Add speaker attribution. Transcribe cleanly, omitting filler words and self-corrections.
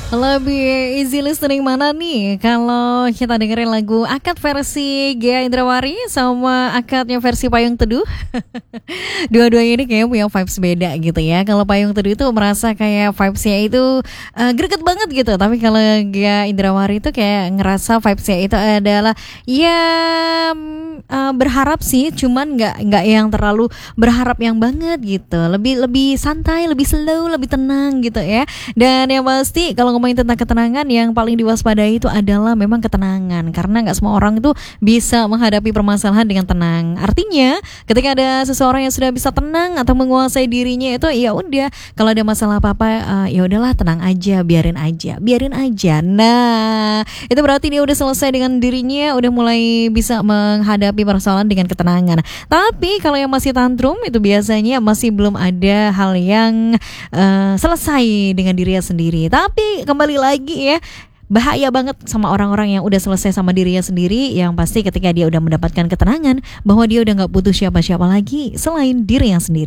Speaker 1: Lebih easy listening mana nih kalau kita dengerin lagu Akad versi Gia Indrawari sama Akadnya versi Payung Teduh? Dua-duanya ini kayaknya punya vibes beda gitu ya. Kalau Payung Teduh itu merasa kayak vibesnya itu greget banget gitu. Tapi kalau Gia Indrawari itu kayak ngerasa vibesnya itu adalah ya berharap sih, cuman nggak yang terlalu berharap yang banget gitu. Lebih lebih santai, lebih slow, lebih tenang gitu ya. Dan yang pasti kalau ngomongin tentang ketenangan, yang paling diwaspadai itu adalah memang ketenangan, karena nggak semua orang itu bisa menghadapi permasalahan dengan tenang. Artinya ketika ada seseorang yang sudah bisa tenang atau menguasai dirinya itu ya udah, kalau ada masalah apa-apa ya udahlah, tenang aja, biarin aja. Nah, itu berarti dia udah selesai dengan dirinya, udah mulai bisa menghadapi persoalan dengan ketenangan. Tapi kalau yang masih tantrum itu biasanya masih belum ada hal yang selesai dengan dirinya sendiri. Tapi kembali lagi ya, bahaya banget sama orang-orang yang udah selesai sama dirinya sendiri. Yang pasti ketika dia udah mendapatkan ketenangan, bahwa dia udah gak butuh siapa-siapa lagi selain dirinya sendiri.